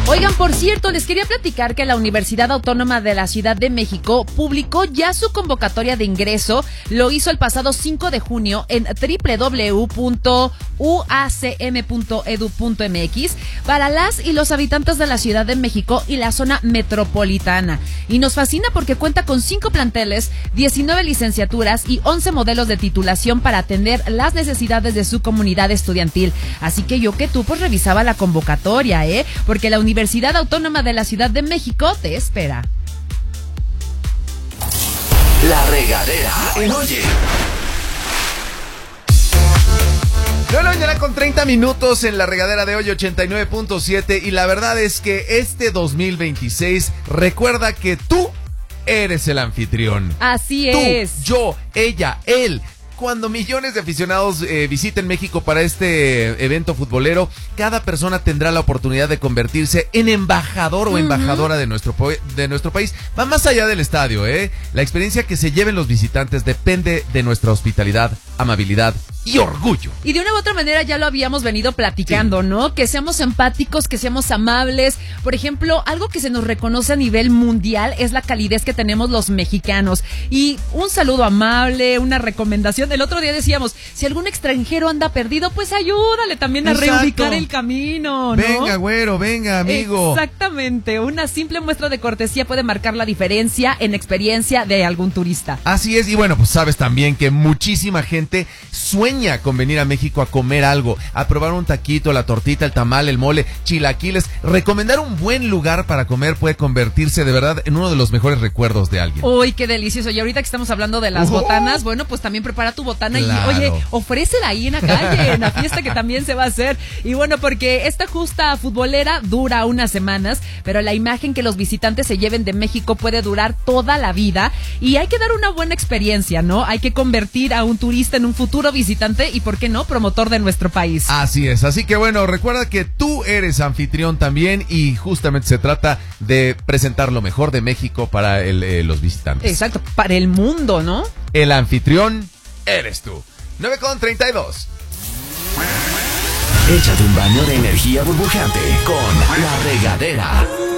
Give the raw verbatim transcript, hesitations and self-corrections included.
Oigan, por cierto, les quería platicar que la Universidad Autónoma de la Ciudad de México publicó ya su convocatoria de ingreso. Lo hizo el pasado cinco de junio en doble u doble u doble u punto u a c m punto e d u punto m x para las y los habitantes de la Ciudad de México y la zona metropolitana. Y nos fascina porque cuenta con cinco planteles, diecinueve licenciaturas y once modelos de titulación para atender las necesidades de su comunidad estudiantil. Así que yo que tú pues revisaba la convocatoria, ¿eh? Porque la Universidad Universidad Autónoma de la Ciudad de México te espera. La Regadera en Oye. nueve de la mañana con treinta minutos en La Regadera de hoy, ochenta y nueve punto siete. Y la verdad es que este dos mil veintiséis recuerda que tú eres el anfitrión. Así tú, es. Yo, ella, él. Cuando millones de aficionados eh, visiten México para este evento futbolero, cada persona tendrá la oportunidad de convertirse en embajador o embajadora uh-huh. de nuestro de nuestro país. Va más allá del estadio, ¿eh? La experiencia que se lleven los visitantes depende de nuestra hospitalidad, amabilidad y orgullo. Y de una u otra manera ya lo habíamos venido platicando, sí. ¿no? Que seamos empáticos, que seamos amables. Por ejemplo, algo que se nos reconoce a nivel mundial es la calidez que tenemos los mexicanos. Y un saludo amable, una recomendación. El otro día decíamos, si algún extranjero anda perdido, pues ayúdale también a Exacto. reubicar el camino, ¿no? Venga, güero, venga, amigo. Exactamente. Una simple muestra de cortesía puede marcar la diferencia en experiencia de algún turista. Así es. Y bueno, pues sabes también que muchísima gente sueña con venir a México a comer algo, a probar un taquito, la tortita, el tamal, el mole, chilaquiles. Recomendar un buen lugar para comer puede convertirse de verdad en uno de los mejores recuerdos de alguien. Uy, qué delicioso. Y ahorita que estamos hablando de las uh-huh. botanas, bueno, pues también prepara tu botana claro. y, oye, ofrécela ahí en la calle, en la fiesta que también se va a hacer. Y bueno, porque esta justa futbolera dura unas semanas, pero la imagen que los visitantes se lleven de México puede durar toda la vida y hay que dar una buena experiencia, ¿no? Hay que convertir a un turista en un futuro visitante y, ¿por qué no?, promotor de nuestro país. Así es, así que bueno, recuerda que tú eres anfitrión también y justamente se trata de presentar lo mejor de México para el, eh, los visitantes. Exacto, para el mundo, ¿no? El anfitrión eres tú. nueve con treinta y dos. Échate un baño de energía burbujeante con La Regadera.